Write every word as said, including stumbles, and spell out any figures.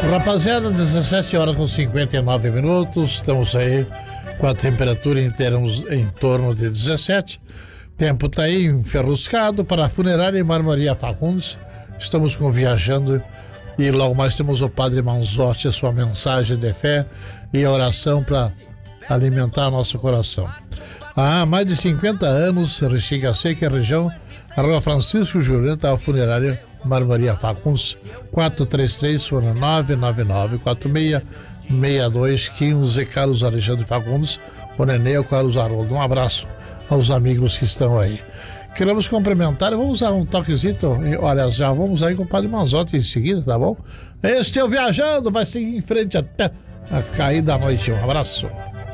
Rapaziada, dezessete horas com cinquenta e nove minutos, estamos aí com a temperatura em termos em torno de dezessete. Tempo tá aí enferruscado para a funerária em Marmoria Fagundes. Estamos com Viajando e logo mais temos o Padre Manzotti, a sua mensagem de fé e oração para alimentar nosso coração. Há mais de cinquenta anos, Restinga Seca, região, a Rua Francisco Jureta, a funerária Marmoria Fagundes, quatro três três, nove nove nove quatro seis, seis dois um cinco, Carlos Alexandre Fagundes, o Nenê, o Carlos Haroldo. Um abraço aos amigos que estão aí. Queremos cumprimentar, vamos dar um toquezito, olha, já vamos aí com o Padre Manzotti em seguida, tá bom? Este é o Viajando, vai seguir em frente até a cair da noite. Um abraço.